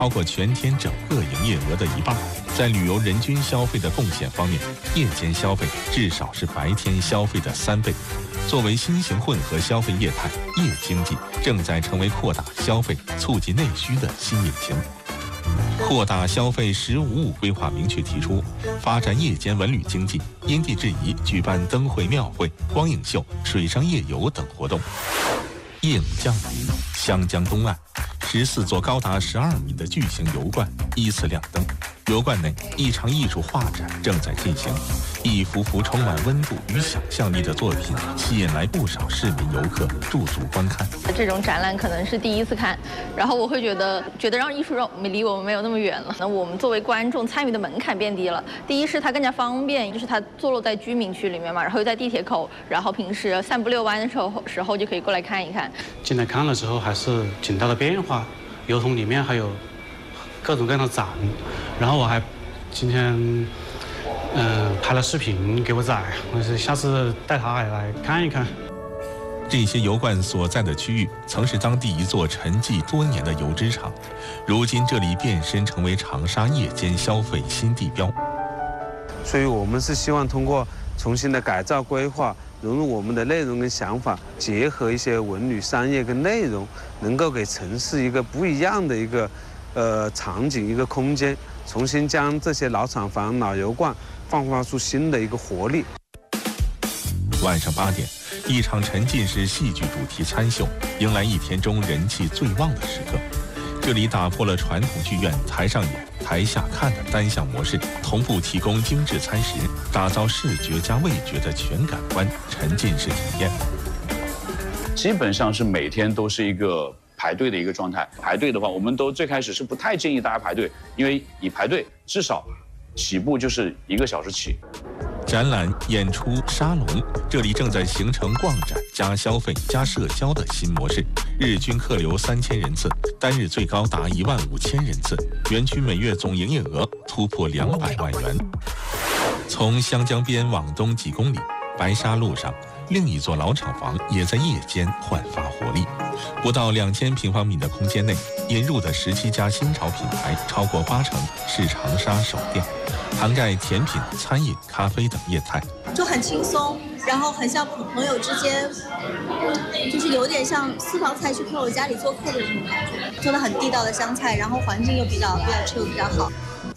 超过全天整个营业额的一半。在旅游人均消费的贡献方面，夜间消费至少是白天消费的3倍。作为新型混合消费业态，夜经济正在成为扩大消费、促进内需的新引擎。扩大消费“十五五”规划明确提出，发展夜间文旅经济，因地制宜举办灯会、庙会、光影秀、水上夜游等活动。夜幕降临，湘江东岸14座高达12米的巨型油罐依次亮灯。油罐内，一场艺术画展正在进行，一幅幅充满温度与想象力的作品吸引来不少市民游客驻足观看。 这种展览可能是第一次看，然后我会觉得让艺术离我们没有那么远了。那我们作为观众参与的门槛变低了。第一是它更加方便，就是它坐落在居民区里面嘛，然后又在地铁口，然后平时散步遛弯的时候就可以过来看一看。 进来看了之后，还是挺大的变化。油桶里面还有各种各样的展，然后我还今天拍了视频给我仔，我是下次带他来看一看。 这些油罐所在的区域曾是当地一座沉寂多年的油脂厂，如今这里变身成为长沙夜间消费新地标。 所以我们是希望通过重新的改造规划，融入我们的内容跟想法，结合一些文旅商业跟内容，能够给城市一个不一样的一个场景、一个空间，重新将这些老厂房、老油罐焕发出新的一个活力。 晚上8点，一场沉浸式戏剧主题参秀迎来一天中人气最旺的时刻。这里打破了传统剧院台上演、台下看的单项模式，同步提供精致餐食，打造视觉加味觉的全感官沉浸式体验。 基本上是每天都是一个排队的一个状态。排队的话，我们都最开始是不太建议大家排队，因为你排队至少起步就是1个小时起。 展览、演出、沙龙，这里正在形成逛展加消费加社交的新模式。日均客流3000人次，单日最高达15000人次，园区每月总营业额突破200万元。从湘江边往东几公里，白沙路上另一座老厂房也在夜间焕发活力。不到2000平方米的空间内，引入的17家新潮品牌，超过80%是长沙首店，涵盖甜品、餐饮、咖啡等业态， 就很轻松，然后很像朋友之间，就是有点像私房菜去朋友家里做客的这种感觉，做的很地道的湘菜，然后环境又比较chill，比较好。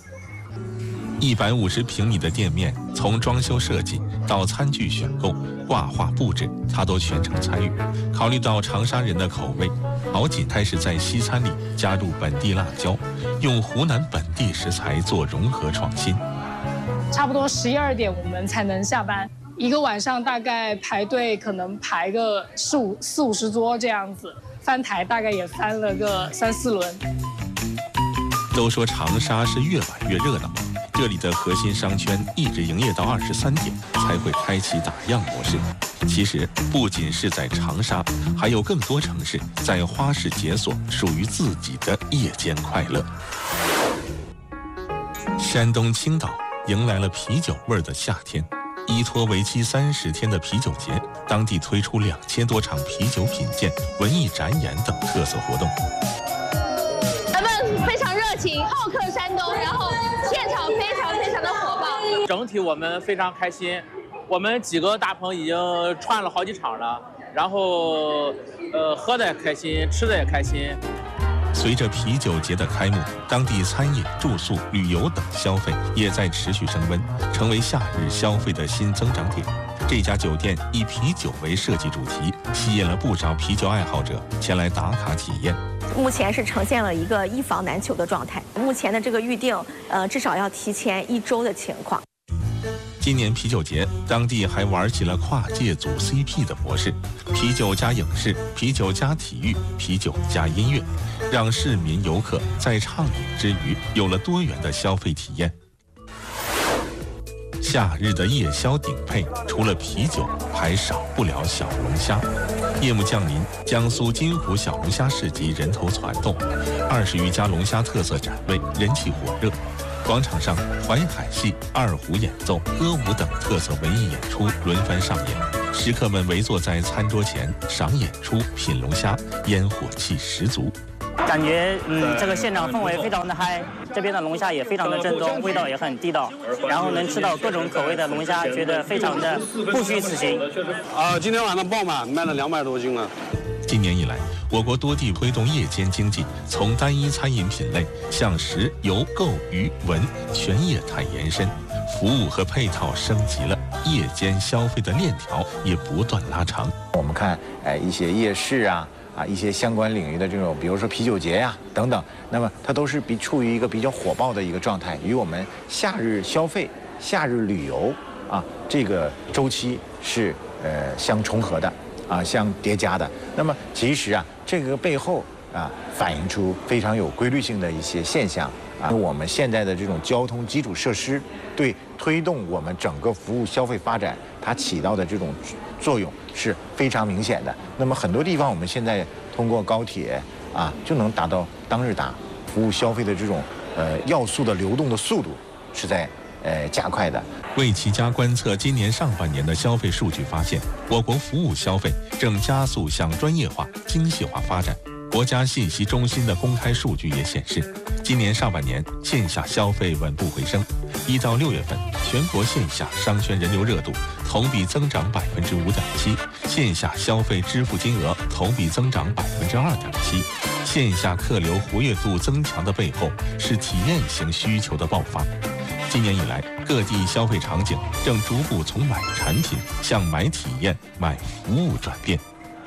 150平米的店面，从装修设计到餐具选购、挂画布置，他都全程参与。考虑到长沙人的口味，好锦开始在西餐里加入本地辣椒，用湖南本地食材做融合创新。 差不多11、12点我们才能下班，一个晚上大概排队可能排个40、50桌这样子，翻台大概也翻了个3、4轮。 都说长沙是越晚越热闹，这里的核心商圈一直营业到23点才会开启打烊模式。其实不仅是在长沙，还有更多城市在花式解锁属于自己的夜间快乐。山东青岛迎来了啤酒味的夏天，依托为期30天的啤酒节，当地推出2000多场啤酒品鉴、文艺展演等特色活动。 人们非常热情，好客山东，然后现场非常的火爆。 整体我们非常开心，我们几个大棚已经串了好几场了，然后喝的也开心，吃的也开心。 随着啤酒节的开幕，当地餐饮、住宿、旅游等消费也在持续升温，成为夏日消费的新增长点。这家酒店以啤酒为设计主题，吸引了不少啤酒爱好者前来打卡体验。 目前是呈现了一个一房难求的状态，目前的这个预定，至少要提前1周的情况。 今年啤酒节，当地还玩起了跨界组 CP 的模式，啤酒加影视、啤酒加体育、啤酒加音乐，让市民游客在畅饮之余有了多元的消费体验。夏日的夜宵顶配，除了啤酒，还少不了小龙虾。夜幕降临，江苏金湖小龙虾市集人头攒动，20余家龙虾特色展位人气火热。广场上，淮海戏、二胡演奏、歌舞等特色文艺演出轮番上演，食客们围坐在餐桌前赏演出、品龙虾，烟火气十足。 感感觉这个现场氛围非常的嗨，这边的龙虾也非常的正宗，味道也很地道，然后能吃到各种口味的龙虾，觉得非常的不虚此行。 今天晚上爆满，卖了200多斤了。 今年以来，我国多地推动夜间经济从单一餐饮品类向食、游、购、娱、文全业态延伸，服务和配套升级了，夜间消费的链条也不断拉长。 我们看，一些夜市啊，一些相关领域的这种，比如说啤酒节呀等等，那么它都是处于一个比较火爆的一个状态，与我们夏日消费、夏日旅游这个周期是相重合的。相叠加的。那么其实这个背后反映出非常有规律性的一些现象我们现在的这种交通基础设施对推动我们整个服务消费发展，它起到的这种作用是非常明显的。那么很多地方我们现在通过高铁就能达到当日达，服务消费的这种要素的流动的速度是在加快的。 为齐家观测今年上半年的消费数据发现，我国服务消费正加速向专业化、精细化发展。国家信息中心的公开数据也显示，今年上半年线下消费稳步回升。1到6月份，全国线下商圈人流热度同比增长5.7%，线下消费支付金额同比增长2.7%。线下客流活跃度增强的背后，是体验型需求的爆发。今年以来，各地消费场景正逐步从买产品向买体验、买服务转变。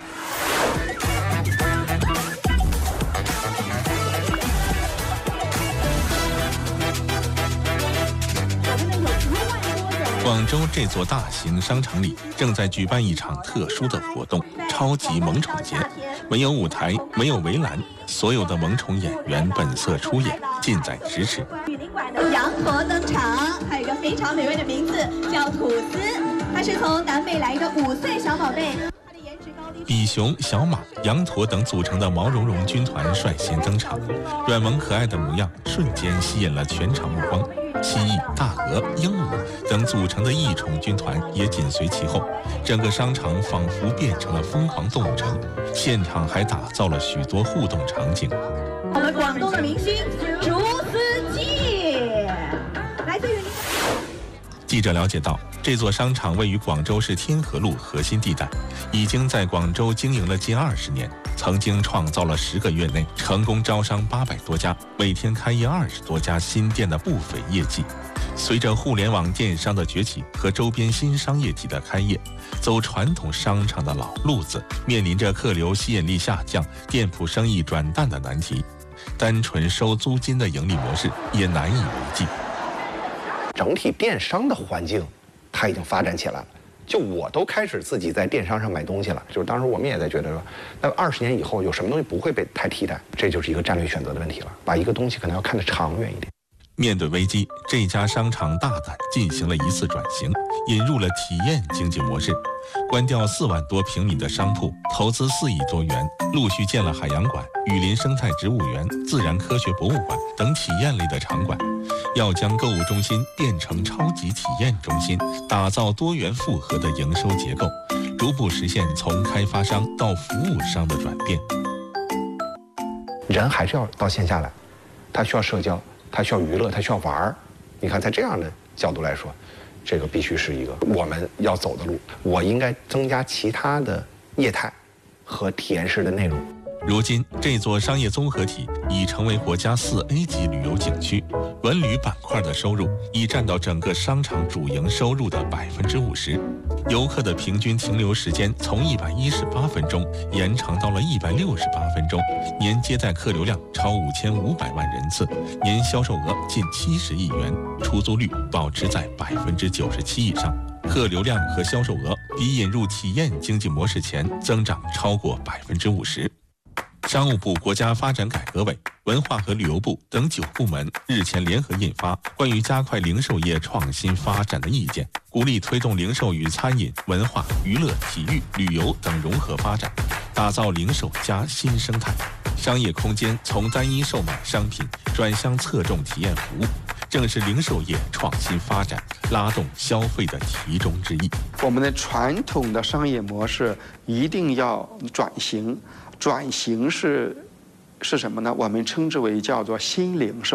广州这座大型商场里正在举办一场特殊的活动——超级萌宠节。没有舞台，没有围栏，所有的萌宠演员本色出演，近在咫尺。 雨林馆的羊驼登场，还有一个非常美味的名字叫吐司，它是从南美来的5岁小宝贝。 比熊、小马、羊驼等组成的毛茸茸军团率先登场，软萌可爱的模样瞬间吸引了全场目光。蜥蜴、大鹅、鹦鹉等组成的异宠军团也紧随其后，整个商场仿佛变成了疯狂动物城。现场还打造了许多互动场景。 我们广东的明星竹丝鸡，来自于。 记者了解到，这座商场位于广州市天河路核心地带，已经在广州经营了近20年，曾经创造了10个月内成功招商800多家，每天开业20多家新店的不菲业绩。随着互联网电商的崛起和周边新商业体的开业，走传统商场的老路子面临着客流吸引力下降、店铺生意转淡的难题，单纯收租金的盈利模式也难以为继。 整体电商的环境，它已经发展起来了。就我都开始自己在电商上买东西了。就是当时我们也在觉得说，那20年以后有什么东西不会被太替代？这就是一个战略选择的问题了。把一个东西可能要看得长远一点。 面对危机，这家商场大胆进行了一次转型，引入了体验经济模式，关掉4万多平米的商铺，投资4亿多元，陆续建了海洋馆、雨林生态植物园、自然科学博物馆等体验类的场馆，要将购物中心变成超级体验中心，打造多元复合的营收结构，逐步实现从开发商到服务商的转变。 人还是要到线下来，他需要社交，他需要娱乐，他需要玩儿。你看，在这样的角度来说，这个必须是一个我们要走的路。我应该增加其他的业态和体验式的内容。 如今，这座商业综合体已成为国家4A 级旅游景区，文旅板块的收入已占到整个商场主营收入的50%，游客的平均停留时间从118分钟延长到了168分钟，年接待客流量超5500万人次，年销售额近70亿元，出租率保持在97%以上。客流量和销售额比引入体验经济模式前增长超过50%。商务部、国家发展改革委、文化和旅游部等9部门日前联合印发《关于加快零售业创新发展的意见》，鼓励推动零售与餐饮、文化、娱乐、体育、旅游等融合发展，打造零售加新生态。商业空间从单一售卖商品转向侧重体验服务，正是零售业创新发展、拉动消费的其中之一。 我们的传统的商业模式一定要转型，转型是是什么呢？我们称之为叫做新零售。